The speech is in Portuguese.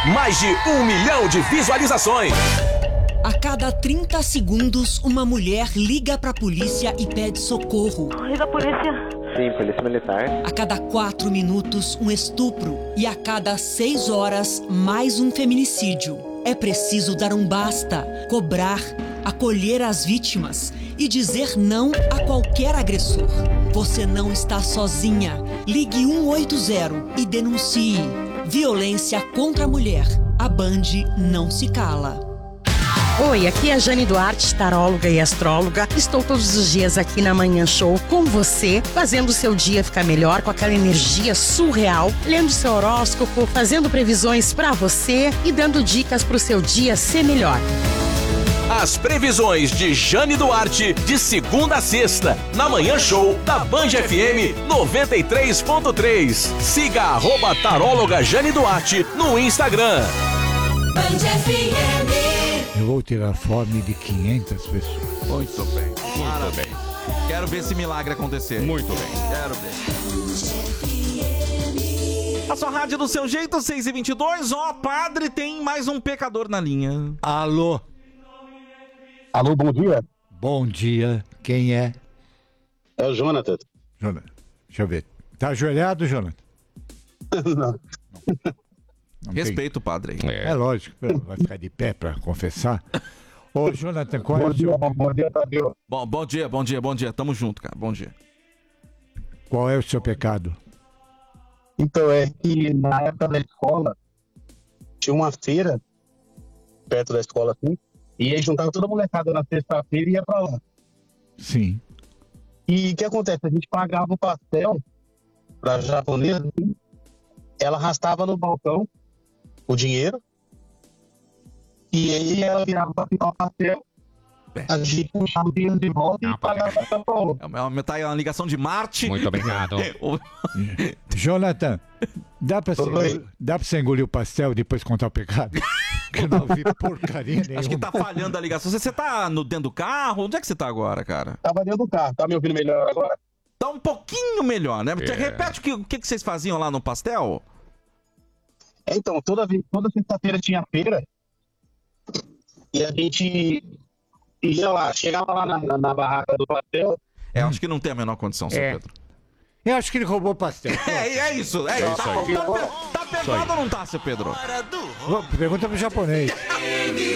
Mais de 1 milhão de visualizações. A cada 30 segundos, uma mulher liga pra polícia e pede socorro. Liga a polícia. Sim, polícia militar. A cada 4 minutos, um estupro. E a cada 6 horas, mais um feminicídio. É preciso dar um basta, cobrar, acolher as vítimas e dizer não a qualquer agressor. Você não está sozinha. Ligue 180 e denuncie. Violência contra a mulher. A Band não se cala. Oi, aqui é a Jane Duarte, taróloga e astróloga. Estou todos os dias aqui na Manhã Show com você, fazendo o seu dia ficar melhor com aquela energia surreal, lendo seu horóscopo, fazendo previsões pra você e dando dicas pro seu dia ser melhor. As previsões de Jane Duarte, de segunda a sexta, na Manhã Show da Band FM 93.3. Siga @taróloga Jane Duarte no Instagram. Band FM. Eu vou tirar fome de 500 pessoas. Muito bem, muito bem. Quero ver esse milagre acontecer. Muito bem. Quero ver. A sua rádio do seu jeito, 6h22. Ó, padre, tem mais um pecador na linha. Alô? Alô, bom dia. Bom dia. Quem é? É o Jonathan. Jonathan. Deixa eu ver. Tá ajoelhado, Jonathan? Não. Não Respeito o padre. É lógico, vai ficar de pé pra confessar. Ô, Jonathan, qual é o seu... Bom dia, Tadeu. Bom dia. Tamo junto, cara. Bom dia. Qual é o seu pecado? Então, é que na época da escola, tinha uma feira perto da escola, assim, e aí juntava toda a molecada na sexta-feira e ia pra lá. Sim. E o que acontece? A gente pagava o pastel pra japonesa, assim, ela arrastava no balcão o dinheiro, e aí ela virava pra pintar o pastel, a gente puxava o dinheiro de volta e pagava o pastel pra outra. Tá aí uma ligação de Marte. Muito obrigado. Jonathan, dá pra você engolir o pastel e depois contar o pecado? Que eu não ouvi porcaria nenhuma. Acho que tá falhando a ligação. Você tá dentro do carro? Onde é que você tá agora, cara? Tava dentro do carro, tá me ouvindo melhor agora? Tá um pouquinho melhor, né? Repete o que vocês faziam lá no pastel? Então, toda sexta-feira tinha feira e a gente ia lá, chegava lá na barraca do pastel. Acho que não tem a menor condição, seu Pedro. Eu acho que ele roubou o pastel. É isso. Tá pegado ou não tá, seu Pedro? Pergunta pro japonês.